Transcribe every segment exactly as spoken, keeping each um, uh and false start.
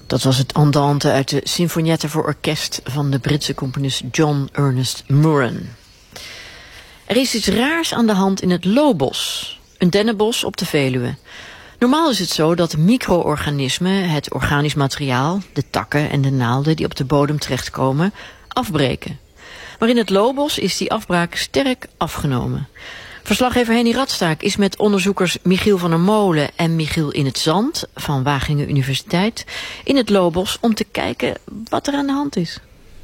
Dat was het andante uit de Sinfonietta voor orkest van de Britse componist John Ernest Moran. Er is iets raars aan de hand in het loobos, een dennenbos op de Veluwe. Normaal is het zo dat micro-organismen het organisch materiaal, de takken en de naalden die op de bodem terechtkomen, afbreken. Maar in het loobos is die afbraak sterk afgenomen. Verslaggever Henny Radstaak is met onderzoekers Michiel van der Molen en Michiel in het Zand van Wageningen Universiteit in het loobos om te kijken wat er aan de hand is.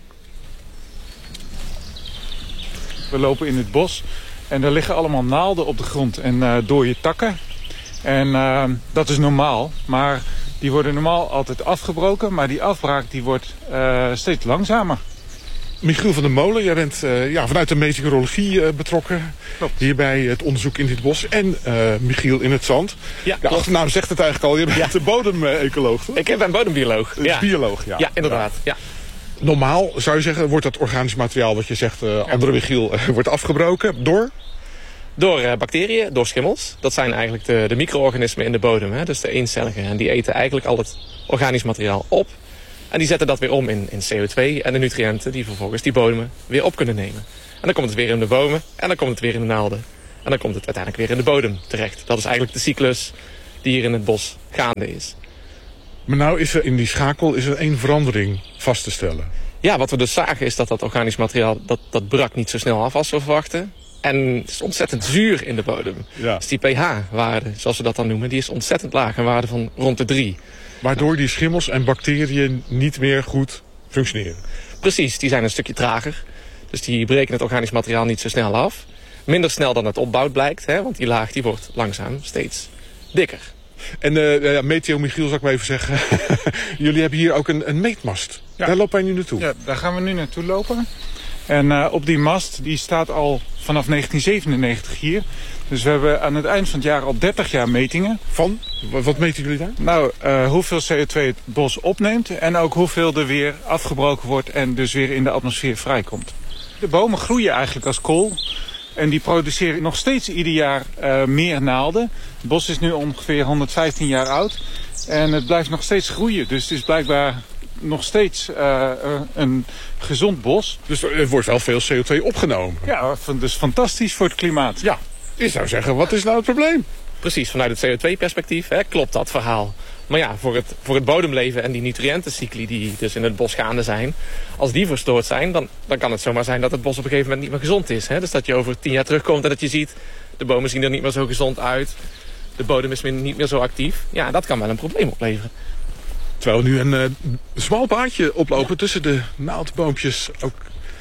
We lopen in het bos en er liggen allemaal naalden op de grond en uh, dode takken. En uh, dat is normaal, maar die worden normaal altijd afgebroken, maar die afbraak die wordt uh, steeds langzamer. Michiel van der Molen, jij bent uh, ja, vanuit de meteorologie uh, betrokken. Klopt. Hier bij het onderzoek in dit bos. En uh, Michiel in het Zand. Ja, de achternaam zegt het eigenlijk al. Je bent ja. de bodemecoloog, toch? Ik ben bodembioloog. Ja. Bioloog, ja. Ja, inderdaad. Ja. Normaal zou je zeggen, wordt dat organisch materiaal wat je zegt, uh, andere Michiel, uh, wordt afgebroken door? Door uh, bacteriën, door schimmels. Dat zijn eigenlijk de, de micro-organismen in de bodem. Hè? Dus de eencelligen. En die eten eigenlijk al het organisch materiaal op. En die zetten dat weer om in, in C O twee en de nutriënten die vervolgens die bodemen weer op kunnen nemen. En dan komt het weer in de bomen en dan komt het weer in de naalden. En dan komt het uiteindelijk weer in de bodem terecht. Dat is eigenlijk de cyclus die hier in het bos gaande is. Maar nou is er in die schakel is er één verandering vast te stellen. Ja, wat we dus zagen is dat dat organisch materiaal, dat, dat brak niet zo snel af als we verwachten. En het is ontzettend zuur in de bodem. Ja. Dus die pH-waarde, zoals we dat dan noemen, die is ontzettend laag. Een waarde van rond de drie. Waardoor die schimmels en bacteriën niet meer goed functioneren. Precies, die zijn een stukje trager. Dus die breken het organisch materiaal niet zo snel af. Minder snel dan het opbouwt blijkt, hè, want die laag die wordt langzaam steeds dikker. En uh, ja, Meteo Michiel, zal ik maar even zeggen. Jullie hebben hier ook een, een meetmast. Ja. Daar lopen wij nu naartoe. Ja, daar gaan we nu naartoe lopen. En uh, op die mast, die staat al vanaf negentien zevenennegentig hier. Dus we hebben aan het eind van het jaar al dertig jaar metingen. Van? Wat meten jullie daar? Nou, uh, hoeveel C O twee het bos opneemt en ook hoeveel er weer afgebroken wordt en dus weer in de atmosfeer vrijkomt. De bomen groeien eigenlijk als kool en die produceren nog steeds ieder jaar uh, meer naalden. Het bos is nu ongeveer honderdvijftien jaar oud en het blijft nog steeds groeien. Dus het is blijkbaar nog steeds uh, een gezond bos. Dus er wordt wel veel C O twee opgenomen. Ja, dus fantastisch voor het klimaat. Ja, ik zou zeggen, wat is nou het probleem? Precies, vanuit het C O twee perspectief hè, klopt dat verhaal. Maar ja, voor het, voor het bodemleven en die nutriëntencycli die dus in het bos gaande zijn, als die verstoord zijn, dan, dan kan het zomaar zijn dat het bos op een gegeven moment niet meer gezond is. Hè? Dus dat je over tien jaar terugkomt en dat je ziet, de bomen zien er niet meer zo gezond uit. De bodem is niet meer zo actief. Ja, dat kan wel een probleem opleveren. Terwijl we nu een uh, smal paadje oplopen ja. tussen de naaldboompjes. Ook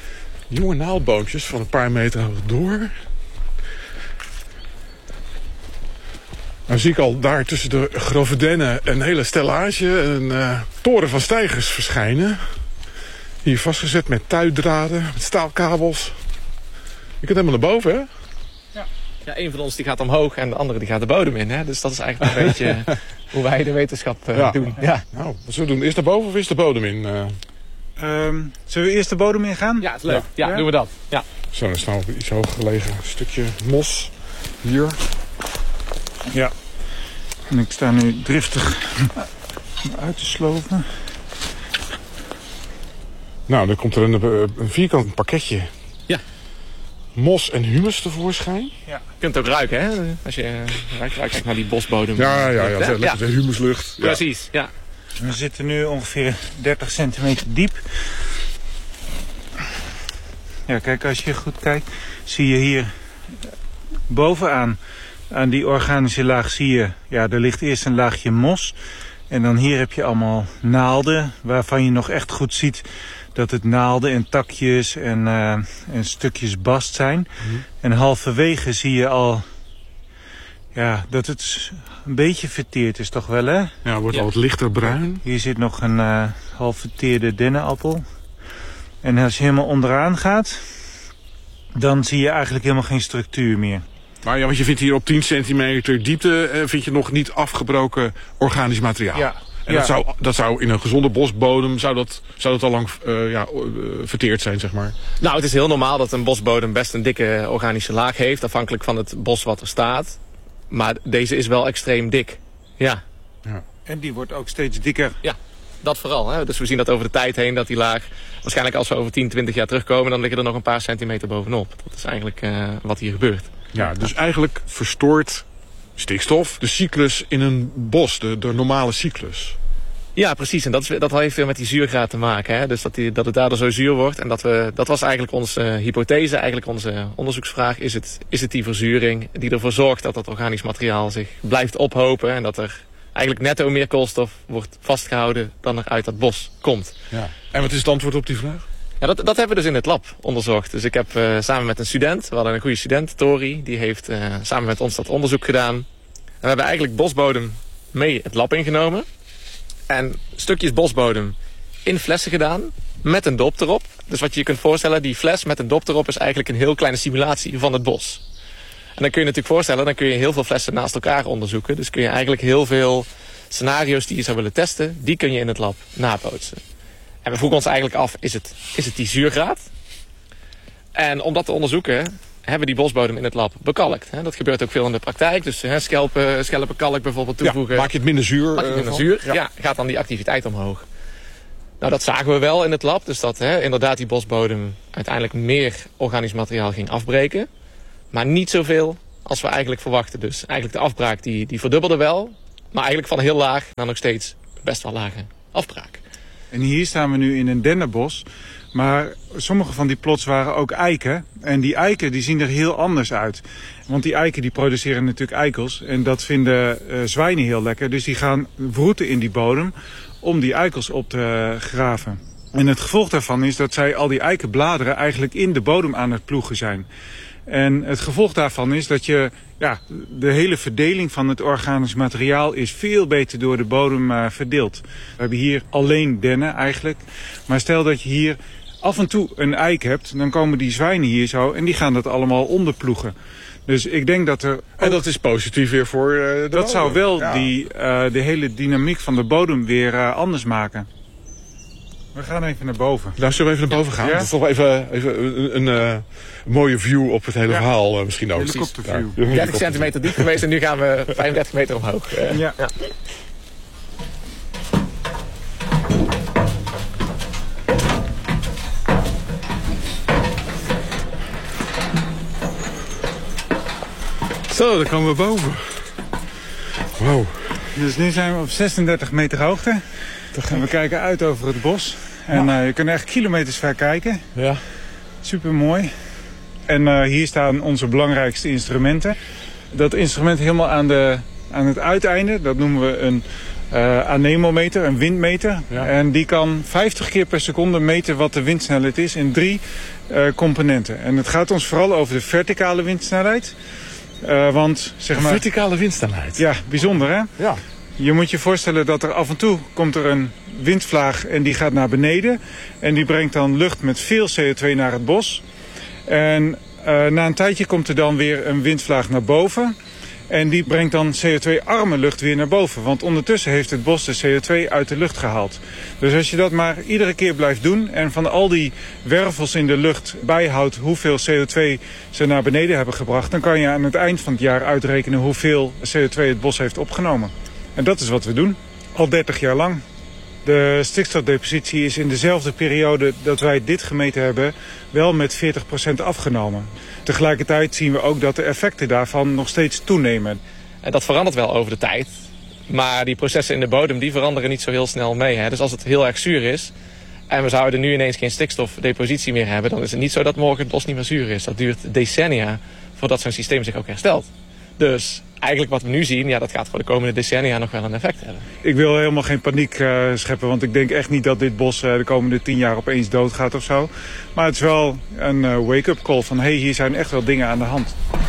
jonge naaldboompjes van een paar meter door. Nou zie ik al daar tussen de grove dennen een hele stellage, een uh, toren van stijgers verschijnen. Hier vastgezet met tuidraden, met staalkabels. Je kunt helemaal naar boven, hè? Ja. Ja, een van ons die gaat omhoog en de andere die gaat de bodem in, hè? Dus dat is eigenlijk een beetje hoe wij de wetenschap uh, ja. doen. Ja. Nou, wat zullen we doen? Eerst naar boven of eerst de bodem in? Uh... Um, zullen we eerst de bodem ingaan? Ja, het is leuk. Ja, ja, doen we dat. Ja. Zo, dan staan we op een iets hoger gelegen stukje mos. Hier. Ja. En ik sta nu driftig uit te sloven. Nou, dan komt er een, een vierkant pakketje. Ja. Mos en humus tevoorschijn. Ja. Je kunt het ook ruiken, hè? Als je ruikt, ruikt naar die bosbodem. Ja, ja, ja. ja. ja. De humuslucht. Ja. Precies, ja. We zitten nu ongeveer dertig centimeter diep. Ja, kijk, als je goed kijkt, zie je hier bovenaan, aan die organische laag, zie je, ja, er ligt eerst een laagje mos. En dan hier heb je allemaal naalden, waarvan je nog echt goed ziet dat het naalden en takjes en, uh, en stukjes bast zijn. Mm-hmm. En halverwege zie je al, ja, dat het een beetje verteerd is toch wel, hè? Ja, het wordt ja. al wat lichter bruin. Hier zit nog een uh, half verteerde dennenappel. En als je helemaal onderaan gaat, dan zie je eigenlijk helemaal geen structuur meer. Maar ja, want je vindt hier op tien centimeter diepte eh, vind je nog niet afgebroken organisch materiaal. Ja. En ja. dat, zou, dat zou in een gezonde bosbodem zou dat, zou dat al lang uh, ja, uh, verteerd zijn, zeg maar. Nou, het is heel normaal dat een bosbodem best een dikke organische laag heeft, afhankelijk van het bos wat er staat. Maar deze is wel extreem dik. Ja. ja. En die wordt ook steeds dikker. Ja. dat vooral. Hè? Dus we zien dat over de tijd heen, dat die laag... waarschijnlijk als we over tien, twintig jaar terugkomen... dan liggen er nog een paar centimeter bovenop. Dat is eigenlijk uh, wat hier gebeurt. Ja, dus eigenlijk verstoort stikstof de cyclus in een bos, de, de normale cyclus. Ja, precies. En dat, is, dat heeft weer met die zuurgraad te maken. Hè? Dus dat, die, dat het daardoor zo zuur wordt. En dat, we, dat was eigenlijk onze hypothese, eigenlijk onze onderzoeksvraag. Is het, is het die verzuring die ervoor zorgt dat dat organisch materiaal zich blijft ophopen... en dat er eigenlijk netto meer koolstof wordt vastgehouden dan er uit dat bos komt. Ja. En wat is het antwoord op die vraag? Ja, dat, dat hebben we dus in het lab onderzocht. Dus ik heb uh, samen met een student, we hadden een goede student, Tori... die heeft uh, samen met ons dat onderzoek gedaan. En we hebben eigenlijk bosbodem mee het lab ingenomen... en stukjes bosbodem in flessen gedaan met een dop erop. Dus wat je je kunt voorstellen, die fles met een dop erop... is eigenlijk een heel kleine simulatie van het bos. En dan kun je natuurlijk voorstellen, dan kun je heel veel flessen naast elkaar onderzoeken. Dus kun je eigenlijk heel veel scenario's die je zou willen testen... die kun je in het lab nabootsen. En we vroegen ons eigenlijk af, is het, is het die zuurgraad? En om dat te onderzoeken... hebben we die bosbodem in het lab bekalkt. Dat gebeurt ook veel in de praktijk. Dus schelpen, schelpenkalk bijvoorbeeld toevoegen. Ja, maak je het minder zuur? Maak je het minder zuur, ja. ja. Gaat dan die activiteit omhoog. Nou, dat zagen we wel in het lab. Dus dat hè, inderdaad die bosbodem uiteindelijk meer organisch materiaal ging afbreken. Maar niet zoveel als we eigenlijk verwachten. Dus eigenlijk de afbraak die, die verdubbelde wel. Maar eigenlijk van heel laag naar nog steeds best wel lage afbraak. En hier staan we nu in een dennenbos. Maar sommige van die plots waren ook eiken. En die eiken die zien er heel anders uit. Want die eiken die produceren natuurlijk eikels. En dat vinden uh, zwijnen heel lekker. Dus die gaan wroeten in die bodem om die eikels op te graven. En het gevolg daarvan is dat zij al die eikenbladeren eigenlijk in de bodem aan het ploegen zijn. En het gevolg daarvan is dat je, ja, de hele verdeling van het organisch materiaal is veel beter door de bodem uh, verdeeld. We hebben hier alleen dennen eigenlijk. Maar stel dat je hier af en toe een eik hebt, dan komen die zwijnen hier zo en die gaan dat allemaal onderploegen. Dus ik denk dat er... En dat is positief weer voor uh, de Dat bodem. zou wel ja. die, uh, de hele dynamiek van de bodem weer uh, anders maken. We gaan even naar boven. Daar zullen we even naar boven gaan. Ja? Dat is toch even, even een, een, een uh, mooie view op het hele Ja. verhaal uh, misschien ook. Helikopterview. Ja. dertig centimeter diep geweest en nu gaan we vijfendertig meter omhoog. Uh, Ja. ja. Zo, dan komen we boven. Wow. Dus nu zijn we op zesendertig meter hoogte. En we kijken uit over het bos. En uh, je kunt echt kilometers ver kijken. Ja. Super mooi. En uh, hier staan onze belangrijkste instrumenten. Dat instrument helemaal aan, de, aan het uiteinde, dat noemen we een uh, anemometer, een windmeter. Ja. En die kan vijftig keer per seconde meten wat de windsnelheid is in drie uh, componenten. En het gaat ons vooral over de verticale windsnelheid. Uh, want, zeg maar, verticale windsnelheid. ja, bijzonder hè? Ja. Je moet je voorstellen dat er af en toe komt er een windvlaag en die gaat naar beneden. En die brengt dan lucht met veel C O twee naar het bos. En uh, na een tijdje komt er dan weer een windvlaag naar boven. En die brengt dan C O twee-arme lucht weer naar boven. Want ondertussen heeft het bos de C O twee uit de lucht gehaald. Dus als je dat maar iedere keer blijft doen en van al die wervels in de lucht bijhoudt hoeveel C O twee ze naar beneden hebben gebracht, dan kan je aan het eind van het jaar uitrekenen hoeveel C O twee het bos heeft opgenomen. En dat is wat we doen, al dertig jaar lang. De stikstofdepositie is in dezelfde periode dat wij dit gemeten hebben wel met veertig procent afgenomen. Tegelijkertijd zien we ook dat de effecten daarvan nog steeds toenemen. En dat verandert wel over de tijd. Maar die processen in de bodem die veranderen niet zo heel snel mee. Hè? Dus als het heel erg zuur is en we zouden nu ineens geen stikstofdepositie meer hebben, dan is het niet zo dat morgen het bos niet meer zuur is. Dat duurt decennia voordat zo'n systeem zich ook herstelt. Dus eigenlijk wat we nu zien, ja, dat gaat voor de komende decennia nog wel een effect hebben. Ik wil helemaal geen paniek uh, scheppen, want ik denk echt niet dat dit bos uh, de komende tien jaar opeens doodgaat of zo. Maar het is wel een uh, wake-up call van, hé, hey, hier zijn echt wel dingen aan de hand.